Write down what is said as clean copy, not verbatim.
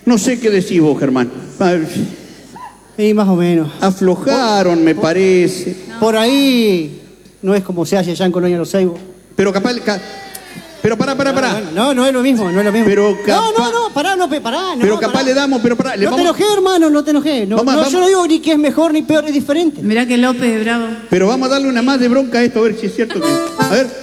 No sé qué decís vos, Germán. Sí, más o menos. Aflojaron, me parece. Por ahí no es como se hace allá en Colonia Los Ceibos. Pero capaz... Pero pará. No, no es lo mismo, no es lo mismo. Pero capaz... pará. No, pero capaz pará. le damos, pero pará. No te enojé, hermano, no te enojé. Vamos. Yo no digo ni que es mejor ni peor, es diferente. Mirá que López, bravo. Pero vamos a darle una más de bronca a esto, a ver si es cierto que... A ver...